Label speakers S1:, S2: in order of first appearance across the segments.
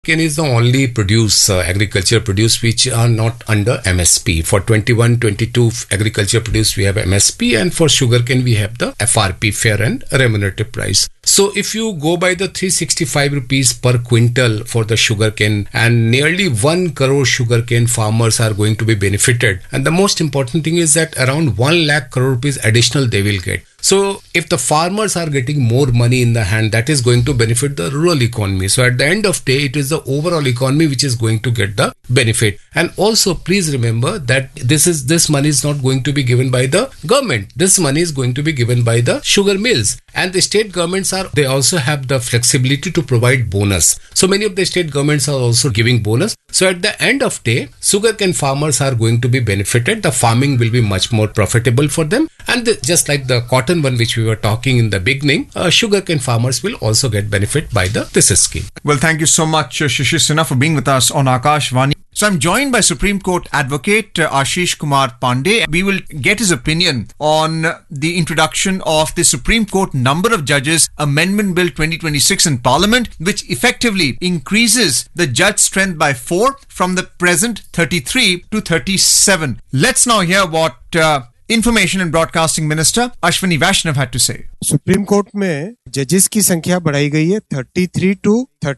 S1: is the only agriculture produce which are not under MSP. For 21-22 agriculture produce we have MSP, and for sugarcane we have the FRP, fair and remunerative price. So if you go by the 365 rupees per quintal for the sugarcane, and nearly 1 crore sugarcane farmers are going to be benefited, and the most important thing is that around 1 lakh crore rupees additional they will get. So if the farmers are getting more money in the hand, that is going to benefit the rural economy. So at the end of the day, it is the overall economy which is going to get the benefit. And also please remember that this money is not going to be given by the government. This money is going to be given by the sugar mills. And the state governments they also have the flexibility to provide bonus. So many of the state governments are also giving bonus. So at the end of the day, sugarcane farmers are going to be benefited. The farming will be much more profitable for them. And just like the cotton one which we were talking in the beginning, sugarcane farmers will also get benefit by this scheme.
S2: Well, thank you so much, Shishir Sinha, for being with us on Akashvani. So I'm joined by Supreme Court Advocate Ashish Kumar Pandey. We will get his opinion on the introduction of the Supreme Court Number of Judges Amendment Bill 2026 in Parliament, which effectively increases the judge strength by 4 from the present 33 to 37. Let's now hear what Information and Broadcasting Minister Ashwini Vaishnav had to say.
S3: Supreme court में जजेस की संख्या बढ़ाई गई है 33 to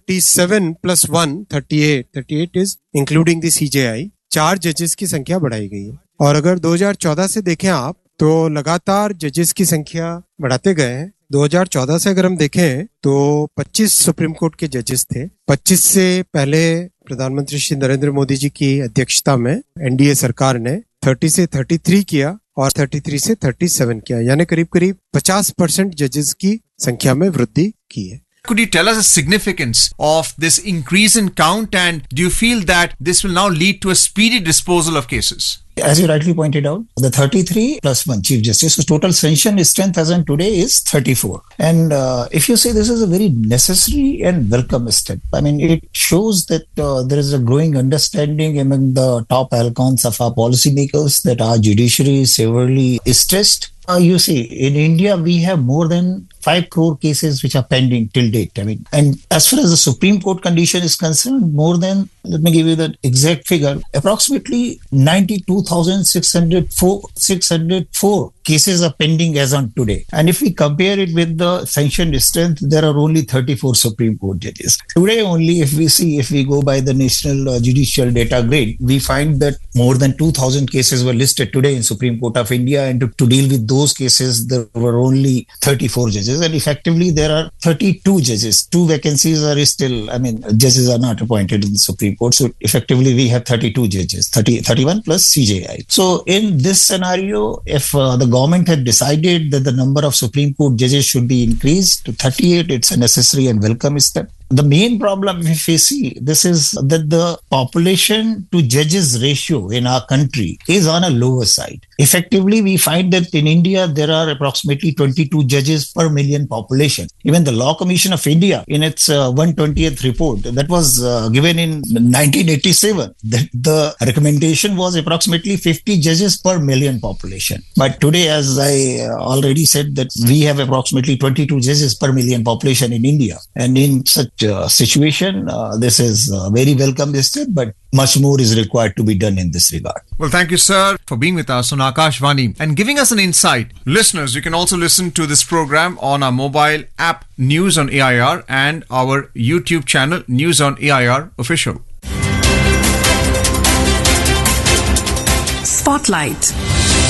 S3: 37 plus 1 38 is including the CJI. 4 जजेस की संख्या बढ़ाई गई है. और अगर 2014 से देखें आप तो लगातार जजेस की संख्या बढ़ाते गए हैं. 2014 से अगर हम देखें तो 25 सुप्रीम कोर्ट के जजेस थे. 25 से पहले प्रधानमंत्री श्री नरेंद्र मोदी जी की अध्यक्षता में एनडीए सरकार ने 30 से 33 किया और 33 से 37 किया, यानी करीब 50% जजेस की संख्या में वृद्धि की है.
S2: Could you tell us the significance of this increase in count, and do you feel that this will now lead to a speedy disposal of cases?
S4: As you rightly pointed out, the 33 plus 1 Chief Justice, so total sanction strength as on today is 34. And if you say this is a very necessary and welcome step, I mean, it shows that there is a growing understanding among the top icons of our policymakers that our judiciary is severely stressed. You see, in India, we have more than 5 crore cases which are pending till date. I mean, and as far as the Supreme Court condition is concerned, more than, let me give you the exact figure, approximately 92,604 cases are pending as on today. And if we compare it with the sanctioned strength, there are only 34 Supreme Court judges. Today only, if we go by the National Judicial Data Grid, we find that more than 2,000 cases were listed today in Supreme Court of India, and to deal with those cases, there were only 34 judges, and effectively there are 32 judges. 2 vacancies are still, judges are not appointed in the Supreme Court. So effectively we have 32 judges, 31 plus CJI. So in this scenario, if the government had decided that the number of Supreme Court judges should be increased to 38, it's a necessary and welcome step. The main problem, if we see, this is that the population to judges ratio in our country is on a lower side. Effectively, we find that in India, there are approximately 22 judges per million population. Even the Law Commission of India, in its 120th report that was given in 1987, that the recommendation was approximately 50 judges per million population. But today, as I already said, that we have approximately 22 judges per million population in India. And in such situation, this is very welcome step, but much more is required to be done in this regard.
S2: Well, thank you, sir, for being with us on Akashvani and giving us an insight. Listeners, you can also listen to this program on our mobile app News on AIR and our YouTube channel News on AIR Official.
S5: Spotlight.